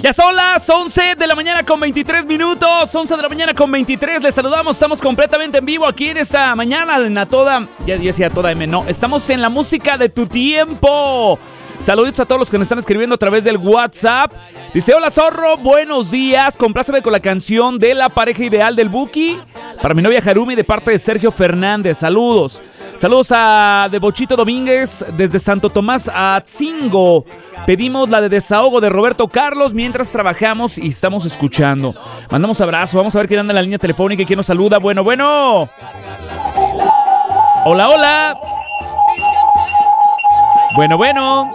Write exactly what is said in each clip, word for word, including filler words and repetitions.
Ya son las once de la mañana con veintitrés minutos. once de la mañana con veintitrés. Les saludamos. Estamos completamente en vivo aquí en esta mañana. En la toda. Ya decía toda M. No. Estamos en la música de tu tiempo. Saluditos a todos los que nos están escribiendo a través del WhatsApp. Dice: hola Zorro, buenos días. Compláceme con la canción de La Pareja Ideal del Buki para mi novia Harumi de parte de Sergio Fernández. Saludos. Saludos a de Bochito Domínguez desde Santo Tomás a Atzingo. Pedimos la de Desahogo de Roberto Carlos mientras trabajamos y estamos escuchando. Mandamos abrazo. Vamos a ver quién anda en la línea telefónica y quién nos saluda. Bueno, bueno. Hola, hola. Bueno, bueno.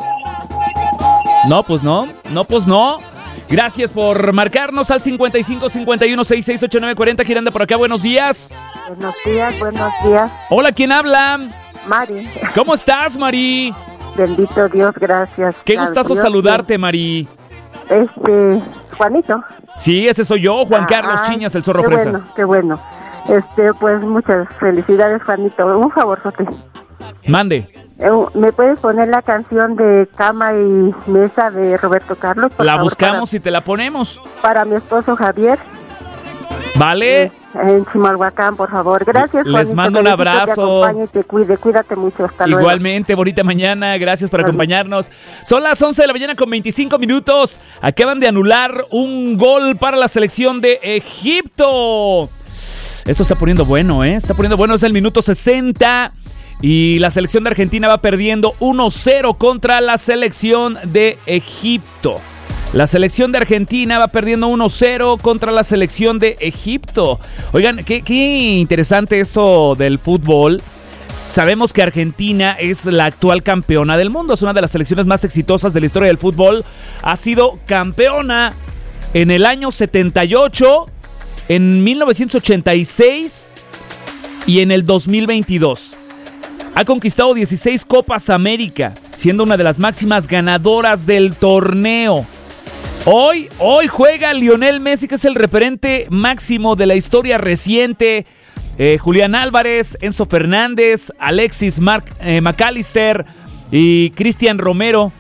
No, pues no. No, pues no. Gracias por marcarnos al cincuenta y cinco cincuenta y uno sesenta y seis ochenta y nueve cuarenta. ¿Quién anda por acá? Buenos días. Buenos días, buenos días. Hola, ¿quién habla? Mari. ¿Cómo estás, Mari? Bendito Dios, gracias. Qué gustazo Dios, saludarte, Mari. Este, Juanito. Sí, ese soy yo, Juan Ah, Carlos Chiñas, el Zorro qué Fresa. Bueno, qué bueno. Este, pues muchas felicidades, Juanito. Un favorzote. Mande. Eh, ¿Me puedes poner la canción de Cama y Mesa de Roberto Carlos? Por La favor, buscamos para, y te la ponemos. para mi esposo Javier. ¿Vale? Eh, en Chimalhuacán, por favor. Gracias, Les Juanito, mando un que Diosito abrazo. Te acompañe y te cuide. Cuídate mucho. Hasta luego. Igualmente, bonita mañana, gracias por Vale. acompañarnos. Son las once de la mañana con veinticinco minutos. Acaban de anular un gol para la selección de Egipto. Esto está poniendo bueno, ¿eh? Está poniendo bueno, es el minuto sesenta. Y la selección de Argentina va perdiendo uno cero contra la selección de Egipto. La selección de Argentina va perdiendo uno cero contra la selección de Egipto. Oigan, qué, qué interesante esto del fútbol. Sabemos que Argentina es la actual campeona del mundo. Es una de las selecciones más exitosas de la historia del fútbol. Ha sido campeona en el año setenta y ocho, en mil novecientos ochenta y seis y en el dos mil veintidós. Ha conquistado dieciséis Copas América, siendo una de las máximas ganadoras del torneo. Hoy, hoy juega Lionel Messi, que es el referente máximo de la historia reciente. Eh, Julián Álvarez, Enzo Fernández, Alexis Mark, eh, McAllister y Cristian Romero.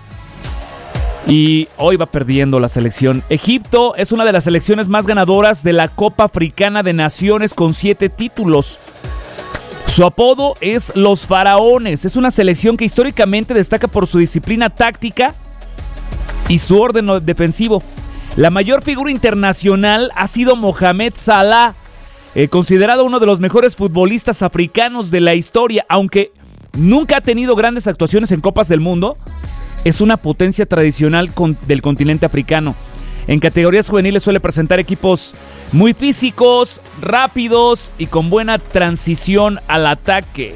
Y hoy va perdiendo la selección. Egipto es una de las selecciones más ganadoras de la Copa Africana de Naciones con siete títulos. Su apodo es Los Faraones. Es una selección que históricamente destaca por su disciplina táctica y su orden defensivo. La mayor figura internacional ha sido Mohamed Salah, eh, considerado uno de los mejores futbolistas africanos de la historia. Aunque nunca ha tenido grandes actuaciones en Copas del Mundo, es una potencia tradicional con, del continente africano. En categorías juveniles suele presentar equipos muy físicos, rápidos y con buena transición al ataque.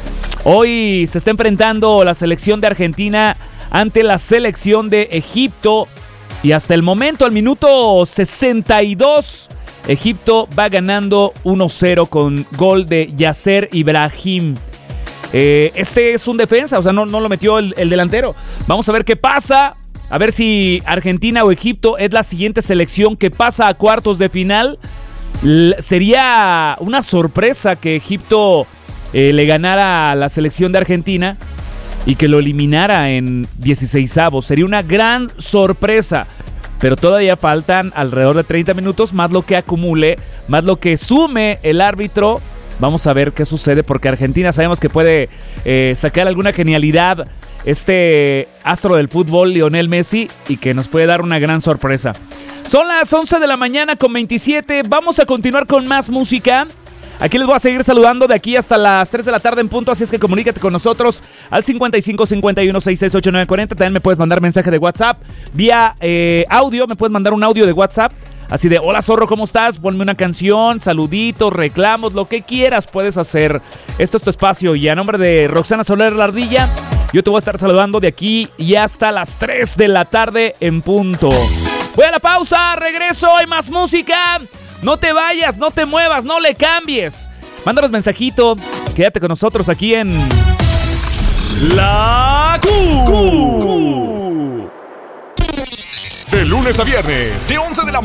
Hoy se está enfrentando la selección de Argentina ante la selección de Egipto. Y hasta el momento, al minuto sesenta y dos, Egipto va ganando uno cero con gol de Yasser Ibrahim. Eh, este es un defensa, o sea, no, no lo metió el, el delantero. Vamos a ver qué pasa. A ver si Argentina o Egipto es la siguiente selección que pasa a cuartos de final. L- sería una sorpresa que Egipto eh, le ganara a la selección de Argentina y que lo eliminara en dieciseisavos. Sería una gran sorpresa. Pero todavía faltan alrededor de treinta minutos, más lo que acumule, más lo que sume el árbitro. Vamos a ver qué sucede, porque Argentina sabemos que puede eh, sacar alguna genialidad este astro del fútbol, Lionel Messi, y que nos puede dar una gran sorpresa. Son las once de la mañana con veintisiete. Vamos a continuar con más música. Aquí les voy a seguir saludando de aquí hasta las tres de la tarde en punto, así es que comunícate con nosotros al cincuenta y cinco cincuenta y uno sesenta y seis ochenta y nueve cuarenta. También me puedes mandar mensaje de WhatsApp vía eh, audio, me puedes mandar un audio de WhatsApp. Así de: hola Zorro, ¿cómo estás? Ponme una canción, saluditos, reclamos, lo que quieras puedes hacer. Esto es tu espacio, y a nombre de Roxana Soler La Ardilla, yo te voy a estar saludando de aquí y hasta las tres de la tarde en punto. Voy a la pausa, regreso, hay más música. No te vayas, no te muevas, no le cambies. Mándanos mensajito, quédate con nosotros aquí en La Q. De lunes a viernes, de once de la